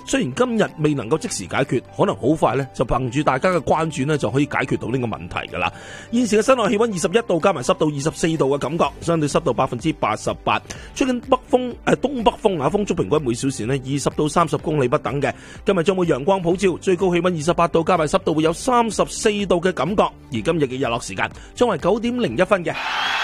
雖然今日未能夠即時解決，可能好快呢就憑住大家嘅關注呢就可以解決到呢個問題噶啦。現時嘅室內氣溫21度，加埋濕度24度嘅感覺，相對濕度88%，吹緊北風東北風啊，風速平均每小時呢20到30公里不等嘅。今日將會陽光普照，最高氣溫28度，加埋濕度會有34度嘅感覺。而今日嘅日落時間將為9點01分嘅。